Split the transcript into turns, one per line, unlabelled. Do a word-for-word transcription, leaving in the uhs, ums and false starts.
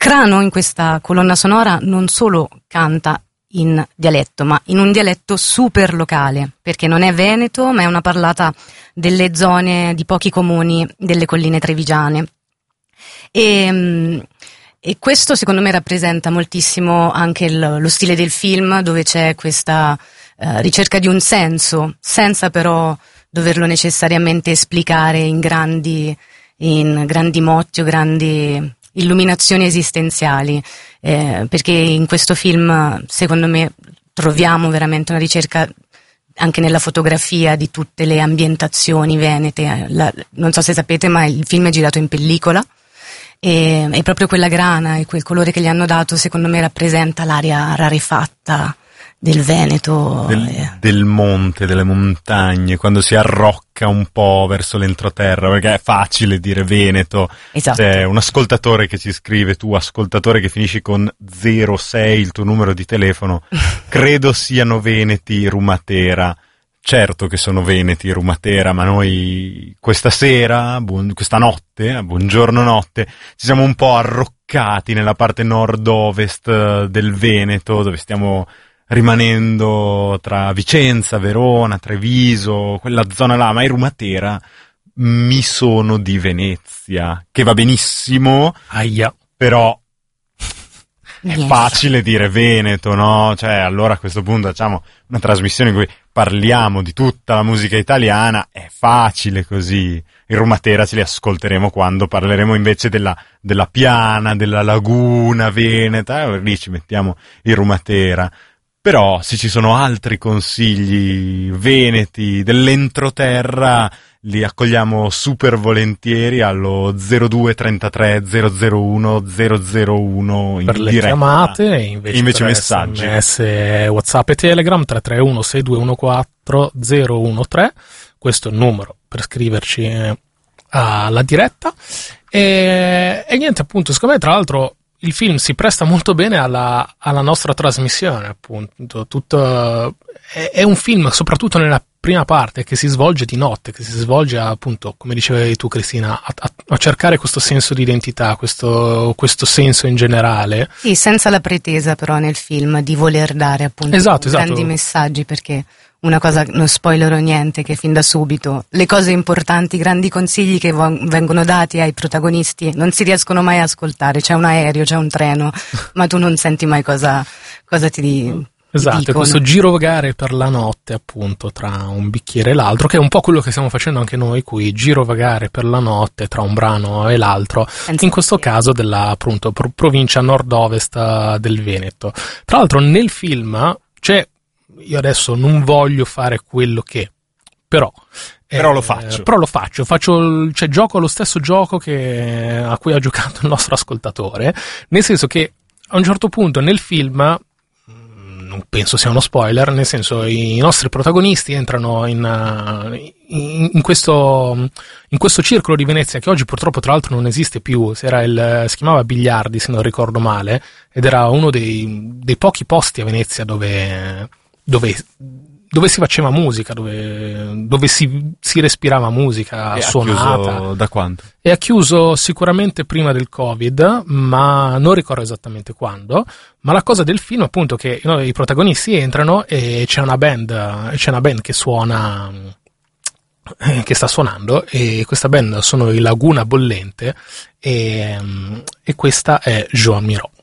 Crano in questa colonna sonora non solo canta in dialetto, ma in un dialetto super locale, perché non è veneto, ma è una parlata delle zone di pochi comuni delle colline trevigiane. E, e questo secondo me rappresenta moltissimo anche il, lo stile del film, dove c'è questa eh, ricerca di un senso, senza però doverlo necessariamente esplicare in grandi, in grandi motti o grandi illuminazioni esistenziali, eh, perché in questo film secondo me troviamo veramente una ricerca anche nella fotografia di tutte le ambientazioni venete. La, non so se sapete, ma il film è girato in pellicola e, e proprio quella grana e quel colore che gli hanno dato secondo me rappresenta l'aria rarefatta del Veneto,
del,
eh.
del monte, delle montagne, quando si arrocca un po' verso l'entroterra, perché è facile dire Veneto.
Esatto.
C'è un ascoltatore che ci scrive, tu ascoltatore che finisci con zero sei il tuo numero di telefono, credo siano veneti Rumatera. Certo che sono veneti Rumatera, ma noi questa sera, buon, questa notte, buongiorno notte, ci siamo un po' arroccati nella parte nord-ovest del Veneto, dove stiamo rimanendo tra Vicenza, Verona, Treviso, quella zona là, ma in Rumatera mi sono di Venezia, che va benissimo,
Aia.
però è
Yes.
facile dire Veneto, no? Cioè, allora a questo punto facciamo una trasmissione in cui parliamo di tutta la musica italiana, è facile così. In Rumatera ce li ascolteremo quando parleremo invece della, della piana, della laguna veneta, e lì ci mettiamo in Rumatera. Però se ci sono altri consigli veneti dell'entroterra li accogliamo super volentieri allo zero due trentatré zero zero uno zero zero uno in
per le
diretta.
chiamate e invece,
invece
per
messaggi.
S M S, WhatsApp e Telegram tre tre uno sei due uno quattro zero uno tre, questo è il numero per scriverci eh, alla diretta. E, e niente, appunto, secondo me tra l'altro il film si presta molto bene alla, alla nostra trasmissione, appunto. Tutto, è, è un film, soprattutto nella prima parte, che si svolge di notte, che si svolge appunto, come dicevi tu Cristina, a, a, a cercare questo senso di identità, questo, questo senso in generale.
Sì, senza la pretesa però nel film di voler dare appunto
Esatto,
grandi
esatto.
messaggi, perché una cosa, non spoilerò niente, che fin da subito le cose importanti, i grandi consigli che vo- vengono dati ai protagonisti non si riescono mai a ascoltare. C'è un aereo, c'è un treno, ma tu non senti mai cosa, cosa ti, di,
Esatto,
ti dicono.
questo girovagare per la notte, appunto, tra un bicchiere e l'altro, che è un po' quello che stiamo facendo anche noi qui, girovagare per la notte tra un brano e l'altro,
Senza
in questo
dire.
caso della appunto pro- provincia nord-ovest del Veneto. Tra l'altro nel film c'è, io adesso non voglio fare quello che, però
Però
eh,
lo faccio.
Però lo faccio, faccio il- cioè gioco lo stesso gioco che, a cui ha giocato il nostro ascoltatore, nel senso che a un certo punto nel film, non penso sia uno spoiler, nel senso i nostri protagonisti entrano in, uh, in, in, questo, in questo circolo di Venezia, che oggi purtroppo tra l'altro non esiste più. Si, era il, si chiamava Biliardi, se non ricordo male, ed era uno dei, dei pochi posti a Venezia dove, dove, dove si faceva musica, dove, dove si, si respirava musica
E ha
suonata.
chiuso da quanto?
E ha chiuso sicuramente prima del Covid, ma non ricordo esattamente quando. Ma la cosa del film, appunto, che no, i protagonisti entrano e c'è una band, c'è una band che suona, eh, che sta suonando, e questa band sono i Laguna Bollente, e, e questa è Joan Miró.